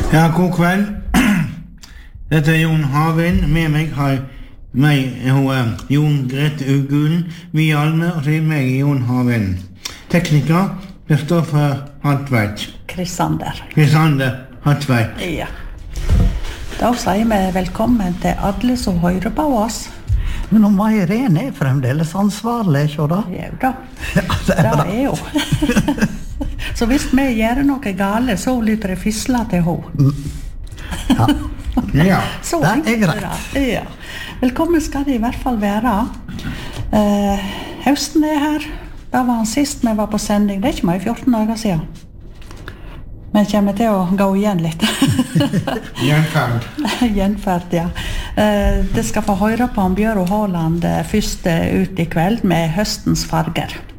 Ja, god kveld. Dette Jon Havin. Med meg har Jon Grete Ugulen, vi Alme, og så meg Jon Havin. Tekniker, Kristoffer Hartveit. Krisander Hartveit. Ja. Da sier vi velkommen til alle som hører på oss. Men nå må Irene fremdeles ansvarlig, ikke da? Ja da, det jo. Så hvis vi gjør noe gale, så lytter det fisla til henne. Ja. Ja. Så det greit. Ja. Velkommen skal det i hvert fall være. Høsten her. Da var han sist vi var på sending. Det ikke mer 14 dager siden. Men kommer til å gå igjen litt. Gjenferd, ja. Det skal få høre på Bjørn Håland først ut i kveld med høstens farger.